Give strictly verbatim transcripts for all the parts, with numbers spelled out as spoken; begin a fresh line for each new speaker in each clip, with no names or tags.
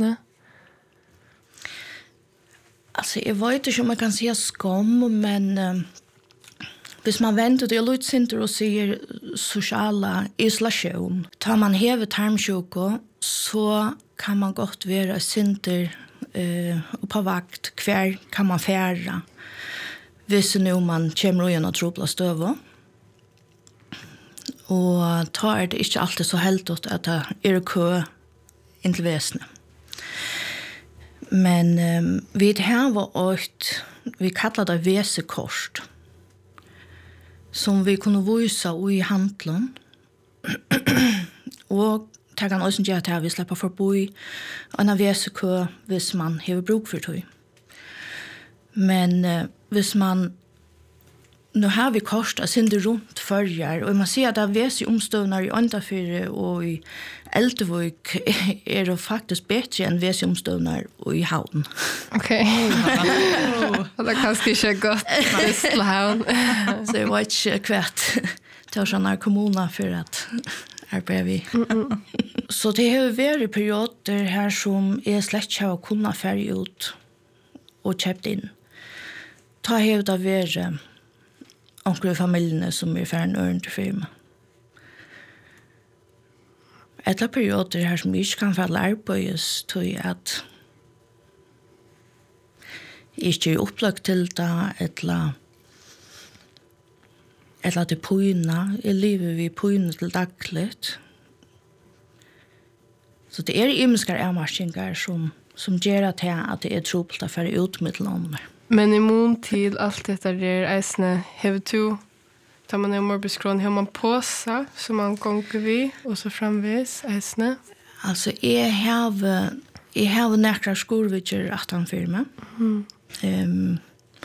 eisne?
Alltså jag vet inte om man kan säga skam, men um, hvis man venter til lutsinter og sier sociala isolation, tar man hever tarmsjuka, så kan man godt være sinter uh, på vakt, hver kan man fære, hvis nu man kommer igjen og trobla støva. Og tar er det ikke alltid så heldigt at det er kø inntil vesene. Men um, vi har vært, vi kallar det vesekort, som vi kunne vise i handelen. Og det kan også gjøre at vi slipper forbi en vesekø hvis man har bruk for det. Men uh, hvis man nu har vi kort att synda runt förjar och man ser att det är omstövnar i Andafyr och i Eldevik är det faktiskt bättre än väs omstövnar och i Havn.
Okej. Och det kanske inte gott just till Havn.
Så det var inte kvärt till sådana kommuner för att arbeta vi. Så det har varit perioder här som är släkt har kunnat färja ut och köpt in. Ta har det varit omkring familjerna som är färre öron till firma. Ett av perioder här som inte kan falla arbetsgivs tror jag att inte är upplagt till det eller eller till pojna. I livet vi pojna till dagligt. Så det är imenskar avmarskingar som, som gör att det är trubbelt att färre ut med landet.
Men i mån till allt detta där eisne har du, tar man en morbidskron, har man påsa som man gånger vid och så framvis eisne?
Alltså jag har jag har några skolvidger att han firma. Mm. Ehm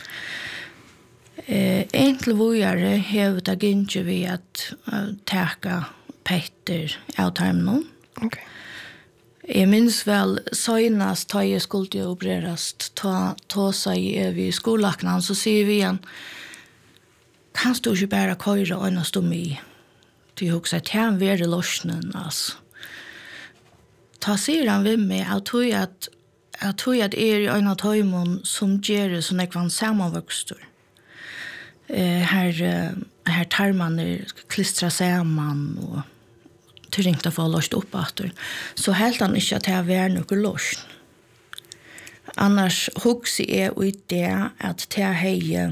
eh enkel vojare har det gynge vi att uh, täcka petter av tarmen.
Okej. Okay.
Jeg minns vel, søgnast da jeg skulle opereres, ta, ta seg i skolakene, så sier vi igjen, kan du ikke bare køyre øyne stå med? De har sagt, her er det løsnen, altså. Ta sier han ved meg, jeg tror at, jeg tror at er i øyne tøymon som gjør det sånn ekvann sammenvokster. Eh, her, her tarmene klistrer sammen, og til ringte for å løst opp etter. Så helt han ikke at det er noe løst. Annars hugser jeg ut det at det er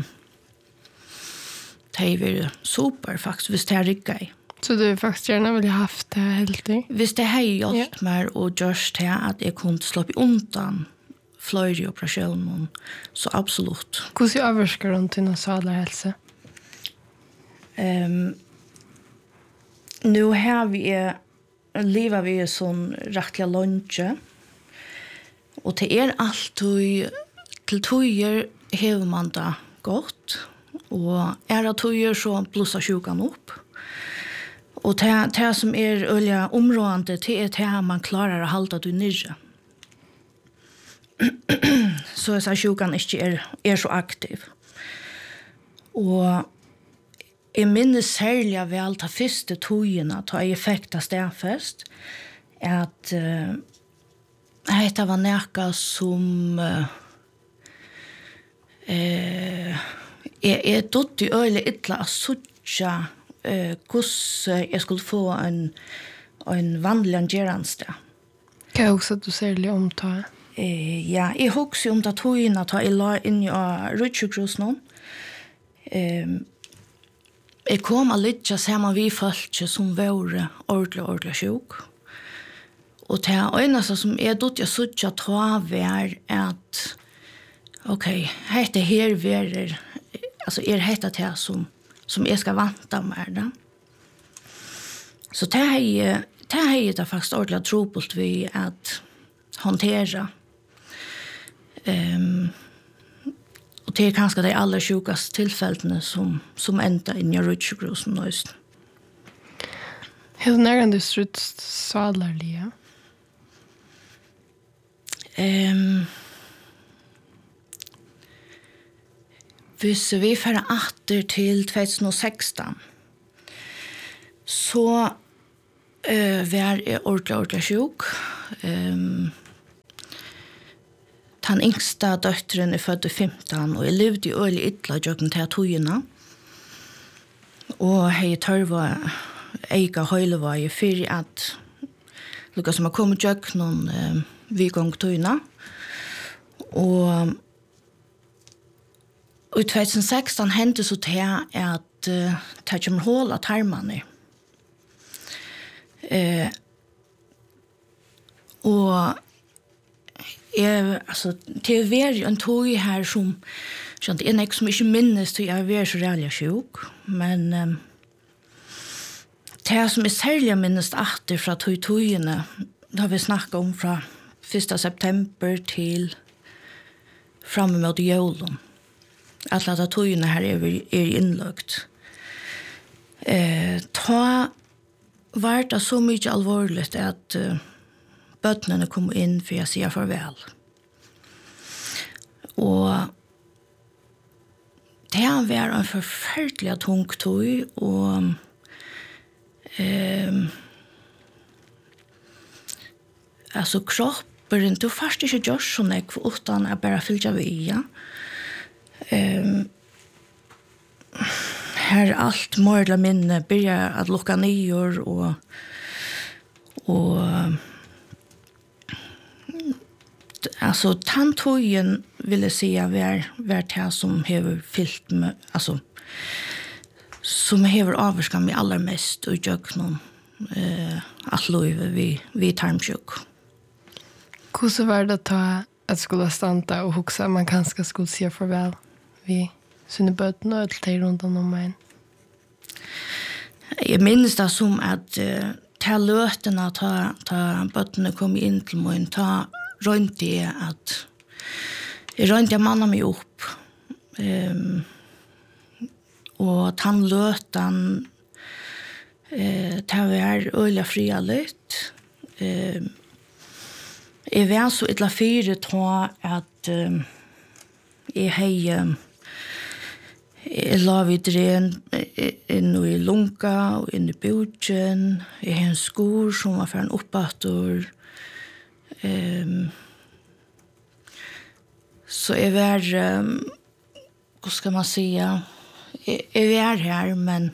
det er super faktisk, hvis det er rikket.
Så du faktisk gjerne ville haft det helt tiden?
Hvis det har hjulpet meg og gjort det at jeg kunne slå undan flere operasjoner, så absolutt.
Hvordan oversker du til nasal helse?
Um, Nu har vi livet vi sån rättliga lunch. Och det är alltid till tojer har man det gott. Och är det tojer så blossar sjukan upp. Och det, det som är öliga områdande det är det man klarar att hålla det nere. Så att sjukan inte är, är så aktiv. Och jeg minnes særlig vel til første togene, til jeg fikk det stedfest, at uh, dette var noe som uh, uh, jeg, jeg dødde i øyne ytla å søtte uh, hvordan jeg skulle få en, en vanlig angerende.
Hva er også at du særlig omtaler?
Uh, ja, jeg husker om det togene, til jeg la inn i Rødsjukros nå. Um, Jeg kom a lytja saman vi folk som var ordentlig, ordentlig sjuk. Og det eneste som jeg dødde jeg suttja ta var at ok, hette her verer, altså er hette det som, som jeg skal vanta med det. Så det er det er faktisk ordentlig trobult vi at håndtere. Um, Og det er kanskje de aller sjukaste tilfellene som, som enda inn i Rødsjukrosen nøysen.
Hur när du strutt salarliga?
Ehm Hvis vi får atter til tjugo sexton, så uh, var jeg ordentlig, ordentlig sjuk. Um, den yngsta døtteren er født i femton, og jeg levde i øyelig ytla jøkken til togene. Og jeg tørva eiga høylevei for at lukka som har kommet jøkken noen eh, vi gong togene. Og Og i tjugo sekston hendte så til at uh, det kommer hål av tarmene. Eh, og jeg, altså, det er veldig en tog her som, skjønt, det er ikke som ikke minnes til jeg er veldig så reelig sjuk, men um, det som er særlig minnes atter fra tog-togene, det har vi snakket om fra første september til fremme mot julen. Att låta tojorna här är, är inlagt. Eh, ta var det så mycket allvarligt att uh, bötterna kom in för att säga farväl. Och det var en förfärdelig tung toj och eh, alltså kroppen tog först inte görs sån ek utan att bara fylla via. Um, her allt morla minne börjar att lukka nyår och och alltså tantojen ville säga var var det som har fyllt med alltså som har avskan med allra mest och jag någon eh att lova vi vi tarmsjuk.
Hur så var det ta att skulle stanna och huxa man kanske skulle se farväl vi sina bötten och allt det runt om mig.
Jag minns det som att uh, ta lötena ta ta bötterna kom in till mig ta runt det att jag runt jag manna mig upp. Ehm och han lötan eh ta var öliga fria lut. Ehm jag var så illa fyra ta att um, jag hej Jeg la vi dren inn i lunga og inn i bjudgen. Jeg har en skor som var for en oppator. Um, så jeg var, um, hva skal man säga, jeg, jeg var her, men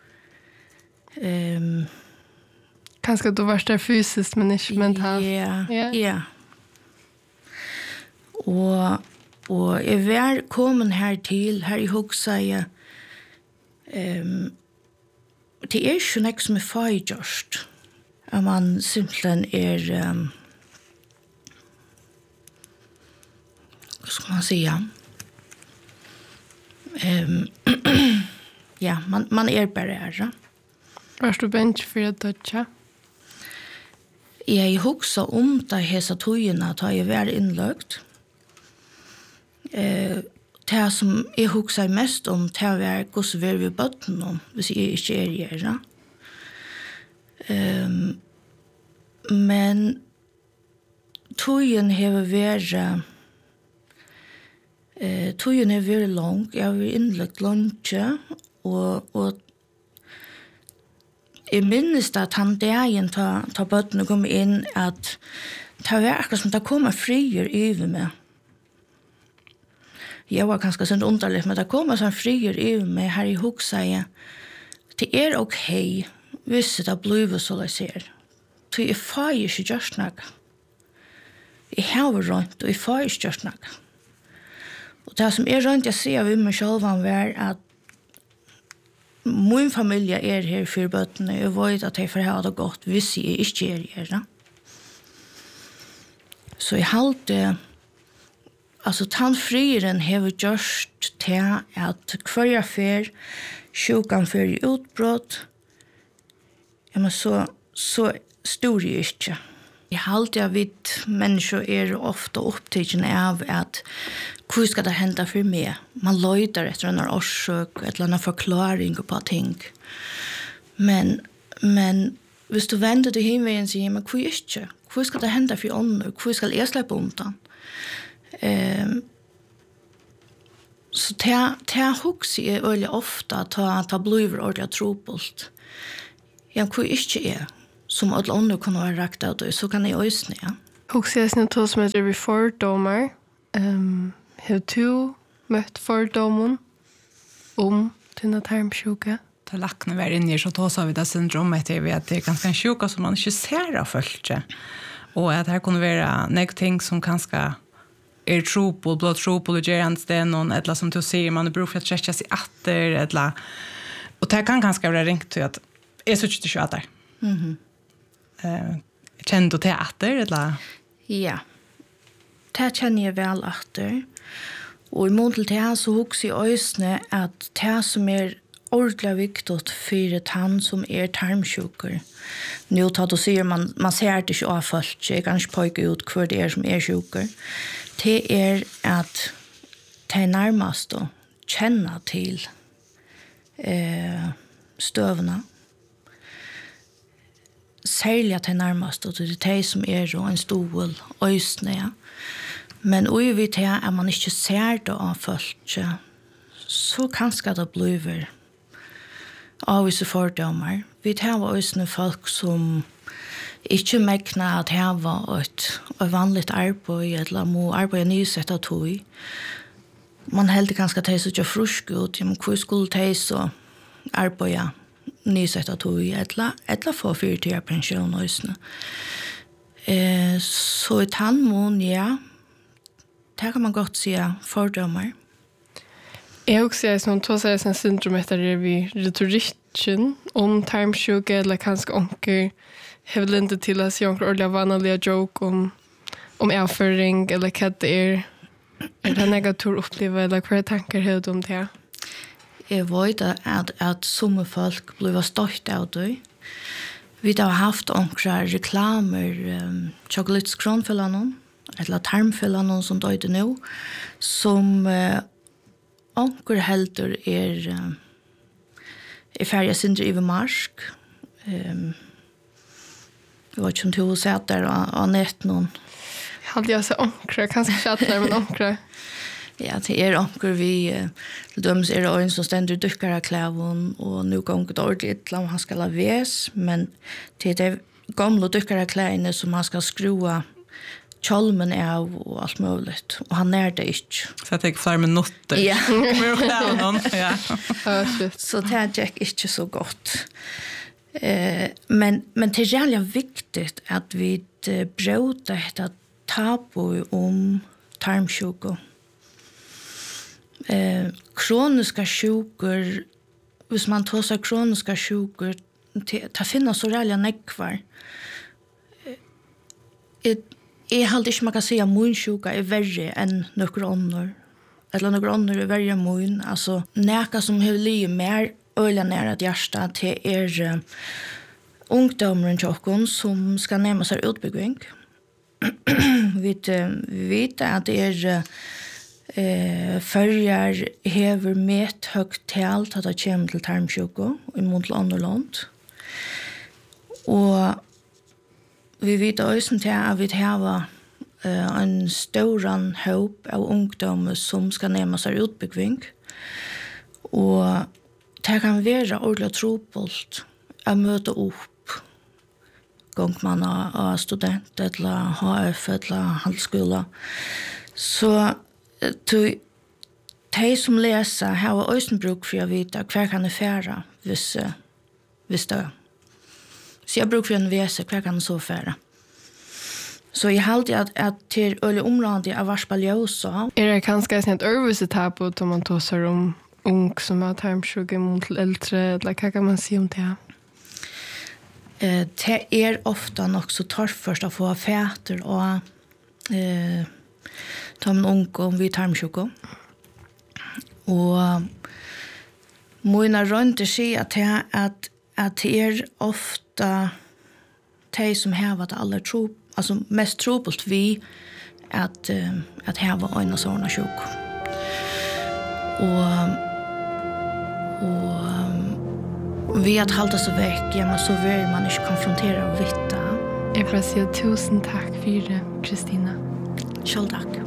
um,
kanskje du var der fysiskt, men ikke mentalt.
Ja, yeah, ja. Og Og jeg var kommet her til, her i Hogsøya, um, det er ikke noe som er feilgjørst. At man simpelthen er, um, hva skal man si? Um, ja, man, man er bare her.
Var du bench for å dødja?
Jeg husker om da hese togene, da jeg var innløgt. Eh, det som jeg husker mest om, det var hvordan vi er ved bøtten om, hvis jeg ikke er i her. Um, men togen har vært eh, togen har vært lang, jeg har vært innlagt lunge, og, og jeg minnes at han dagen ta, ta bøtten kom inn, at det var akkurat som det kom frier over meg. Jag var ganska sånt underligt, men det kommer sån frier i mig här i Hogsøya. Det är okej, hvis det blir så jag ser. Det är far inte just något. Jag har runt och jag får inte just något. Och det som är runt jag ser vid mig själv var att min familj är här för bötterna. Jag vet att jag får ha det gott hvis jag inte är här. Så jag halte alltså tandfrieren har gjort till att kvarja för sjukan för utbrott. Ja, men så så stor är inte. Jag har alltid vet människor är ofta upptagna av att hur ska det hända för mig? Man letar efter en orsök eller en förklaring på ting. Men men hvis du vänder dig hemvägen och säger men hur är det? Hur ska det hända för andra? Hur ska jag släppa undan? Ehm så ta ta hooks är väldigt ofta ta ta blöver ordentligt tropult. Jag kan inte är som alla andra kan vara rakt ut och så kan jag ösna. Ja.
Hooks är snart som heter refordomar Um, har du møtt fordomen om dina tarmsjuka?
Det lakne var inne i så tås av det syndromet er vi at det er ganske en sjuka som man ikke ser av følge. Og at her kunne være nek ting som kanskje er tropol, blå tropol, og gjør en sted noen, et eller som du sier, man er bruk for å trekke seg etter, et eller. Og det kan kanskje være ringt til at jeg synes ikke det er mm -hmm. uh, Kjenner du til etter, eller?
Ja, det kjenner jeg vel etter. Og i mån til det så husker jeg øsne at det som er ordentlig viktigt for tann som er tarmsjuker. Nu tar du sier man, man ser det ikke av folk, jeg kan ikke påke ut hva det er som er sjuker. Det er at det er nærmest å kjenne til eh, støvene. Særlig at det er nærmest, og det er det som er en stol, øsne, ja. Men og vi til at man ikke ser det av folk, så kanskje det blir av visse fordommer. Vi tar også folk som ikke mekner at det var et, et vanligt arbeid, eller må arbeide nysett av tog. Man heldig kanskje at det er så frusk ut, men hvor skulle det så arbeide nysett av tog, eller, eller få fyrtida pensjon også. Eh, så i tannmån, ja, det kan man godt si fordommer.
Jeg også sier som to sier som syndrom etter det vi retorikken om tarmsjuke eller kanskje onker har lindet til å si onker ordentlig vanlige joke om, om avføring eller hva det er. Er det negativt opplevelse eller hva tanker har du om det?
Jeg vet at, at somme folk blir stolt av det. Vi har haft onker reklamer um, chocolate-skronfyllene eller tarmfyllene som døde nå som uh, onker heldur er uh, er ferdig sindre i marsk. Um, jeg vet ikke om du har sett der og nett noen.
Jeg hadde jo sett onker, kanskje kjattner, men onker.
Ja, det er onker vi, uh, til dømes er det øyn som stender dykker av klæven, og nå ganger det ordentlig et eller annet han skal ha ves, men til det gamle dykker av klæene som han skal skrua kjolmen av og alt mulig. Og han er det ikke.
Så jeg tenker flere minutter.
Ja.
ja.
Så det er ikke så godt. Eh, men, men det er reallig viktig at vi brøter dette tabu om tarmsjuke. Eh, kroniska sjuker, hvis man tar seg kroniska sjuker, det finnes så reallig nekvar. Eh, Jeg halte ikke man kan si at munnsjuka er verre enn noen andre. Eller noen andre er verre enn munn. Altså, næka som har livet mer øyla nære et hjärsta til er uh, ungdommen tjokken som skal nærme seg utbygging. vi, uh, vi vet at det er uh, førjar hever med høgt tal til at det kommer til tarmsjuka i mån til andre land. Og vi vet også til at vi har uh, en større håp av ungdommer som skal nærme seg utbygging. Og det kan være ordentlig trobult å møte opp gang man er student eller H F eller handelsskola. Så de som leser har også bruk for å vite hva kan det fære hvis, hvis det er. Så jeg bruker for en vese, hva kan det så fære? Så jeg halte at, at til øye området av Varspaljøsa.
Er det kanskje et øvelse tabu om man tåser om ung som har tarmsjuke mot eldre, eller hva kan man si om det?
Eh, det er ofte nok så torrførst å få fæter og eh, ta med ung om vi tarmsjuke. Og mine rønter sier at det at, at det er ofte de som har vært aller tro, altså mest trobult vi at, uh, at her var øyne sånne sjuk. Og, og um, vi har talt oss vekk, ja, men så vil man ikke konfrontere og vite.
Jeg får si tusen takk for det, Kristina.
Selv takk.